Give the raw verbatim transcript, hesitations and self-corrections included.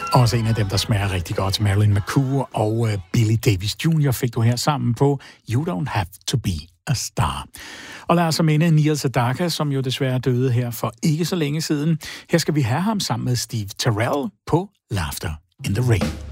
Også en af dem, der smager rigtig godt. Marilyn McCoo og uh, Billy Davis junior fik du her sammen på You Don't Have to Be a Star. Og lad os minde Neil Sedaka, som jo desværre døde her for ikke så længe siden. Her skal vi have ham sammen med Steve Terrell på Laughter in the Rain.